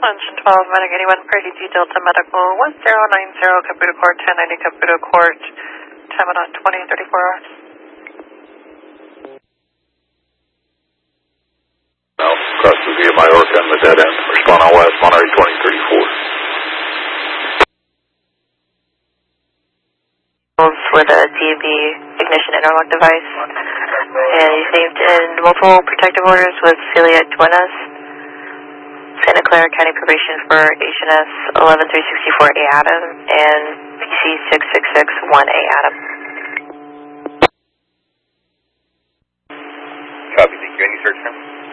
Engine 12, Medic 81, Party G Delta Medical 1090, Caputo Court, 1090 Caputo Court, time on 2034 hours. Now, across the via Majorca and the dead end. Respond on West, Monterey 2034. With a DB ignition interlock device, and he's named in multiple protective orders with Celiac Duenas, Santa Clara County Probation for HNS 11364A Adam and PC 6661A Adam. Copy, thank you. Any search now?